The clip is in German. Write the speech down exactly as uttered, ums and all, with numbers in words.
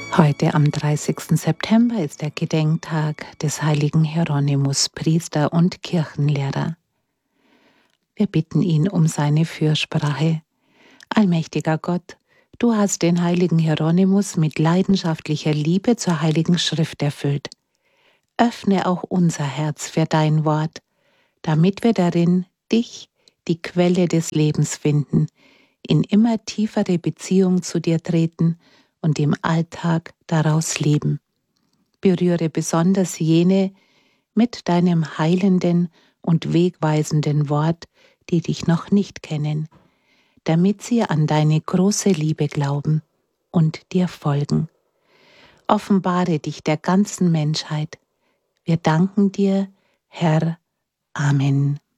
Heute am dreißigsten September ist der Gedenktag des heiligen Hieronymus, Priester und Kirchenlehrer. Wir bitten ihn um seine Fürsprache. Allmächtiger Gott, du hast den heiligen Hieronymus mit leidenschaftlicher Liebe zur heiligen Schrift erfüllt. Öffne auch unser Herz für dein Wort, damit wir darin dich, die Quelle des Lebens, finden, in immer tiefere Beziehung zu dir treten und im Alltag daraus leben. Berühre besonders jene mit deinem heilenden und wegweisenden Wort, die dich noch nicht kennen, damit sie an deine große Liebe glauben und dir folgen. Offenbare dich der ganzen Menschheit. Wir danken dir, Herr. Amen.